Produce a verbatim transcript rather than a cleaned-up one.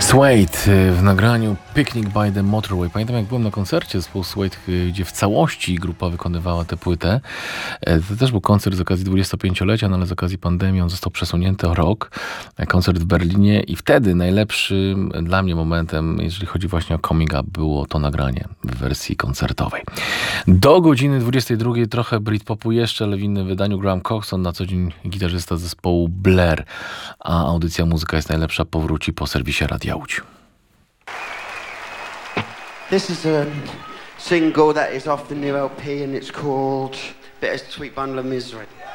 Suede w nagraniu Picnic by the Motorway. Pamiętam, jak byłem na koncercie zespołu Suede, gdzie w całości grupa wykonywała tę płytę. To też był koncert z okazji dwudziestopięciolecia, no ale z okazji pandemii on został przesunięty o rok. Koncert w Berlinie i wtedy najlepszym dla mnie momentem, jeżeli chodzi właśnie o Coming Up, było to nagranie w wersji koncertowej. Do godziny dwudziestej drugiej trochę Britpopu jeszcze, ale w innym wydaniu. Graham Coxon, na co dzień gitarzysta zespołu Blair, a audycja Muzyka jest najlepsza powróci po serwisie Radia Łódź. This is a single that is off the new L P and it's called Bittersweet Bundle of Misery.